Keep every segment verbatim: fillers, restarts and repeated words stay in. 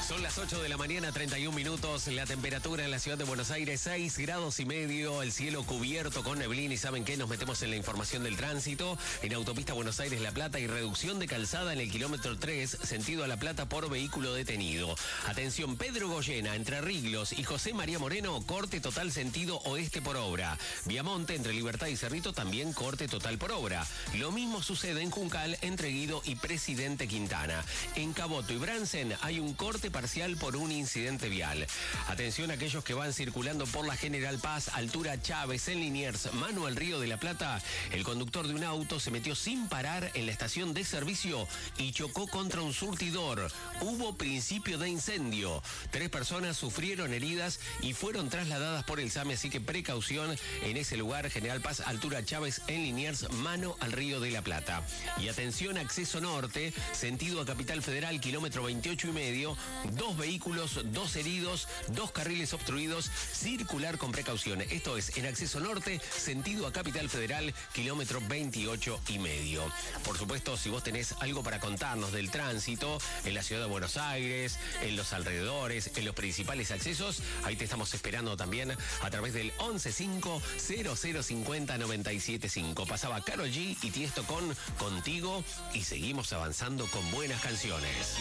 Son las ocho de la mañana, treinta y un minutos. La temperatura en la ciudad de Buenos Aires, seis grados y medio. El cielo cubierto con neblina. Y ¿saben qué? Nos metemos en la información del tránsito. En autopista Buenos Aires-La Plata y reducción de calzada en el kilómetro tres, sentido a La Plata por vehículo detenido. Atención, Pedro Goyena, entre Riglos y José María Moreno, corte total sentido oeste por obra. Viamonte, entre Libertad y Cerrito, también corte total por obra. Lo mismo sucede en Juncal, entre Guido y Presidente Quintana. En Caboto y Bransen hay un corte parcial por un incidente vial. Atención a aquellos que van circulando por la General Paz, altura Chávez, en Liniers, mano al Río de la Plata. El conductor de un auto se metió sin parar en la estación de servicio y chocó contra un surtidor. Hubo principio de incendio. Tres personas sufrieron heridas y fueron trasladadas por el SAME, así que precaución en ese lugar. General Paz, altura Chávez, en Liniers, mano al Río de la Plata. Y atención, acceso norte, sentido a Capital Federal, kilómetro veintiocho y medio. Dos vehículos, dos heridos, dos carriles obstruidos, circular con precaución. Esto es en acceso norte, sentido a Capital Federal, kilómetro veintiocho y medio. Por supuesto, si vos tenés algo para contarnos del tránsito en la ciudad de Buenos Aires, en los alrededores, en los principales accesos, ahí te estamos esperando también a través del once cinco cero cero cincuenta noventa y siete cinco. Pasaba Karol G y Tiesto con Contigo y seguimos avanzando con buenas canciones.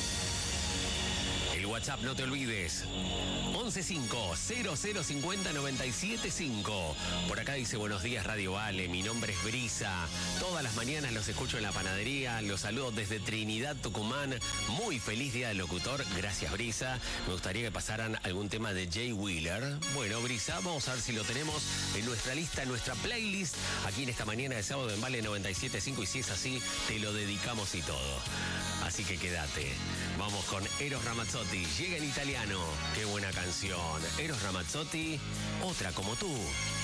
El WhatsApp, no te olvides, once cinco cero cero cincuenta noventa y siete cinco. Por acá dice: buenos días Radio Ale, mi nombre es Brisa. Todas las mañanas los escucho en la panadería, los saludo desde Trinidad, Tucumán. Muy feliz día del locutor, gracias Brisa. Me gustaría que pasaran algún tema de Jay Wheeler. Bueno, Brisa, vamos a ver si lo tenemos en nuestra lista, en nuestra playlist, aquí en esta mañana de sábado en Vale noventa y siete cinco, y si es así, te lo dedicamos y todo. Así que quédate. Vamos con Eros Ramazzotti, llega en italiano. Qué buena canción. Eros Ramazzotti, otra como tú.